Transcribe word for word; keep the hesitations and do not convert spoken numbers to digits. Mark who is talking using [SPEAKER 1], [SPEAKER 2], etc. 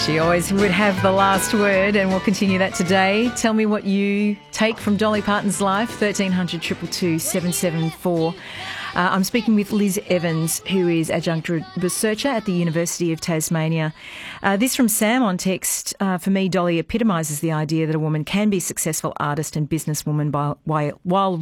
[SPEAKER 1] She always would have the last word, and we'll continue that today. Tell me what you take from Dolly Parton's life, thirteen hundred, two two two, seven seven four. Uh, I'm speaking with Liz Evans, who is adjunct researcher at the University of Tasmania. Uh, this from Sam on text. Uh, for me, Dolly epitomises the idea that a woman can be a successful artist and businesswoman by, while, while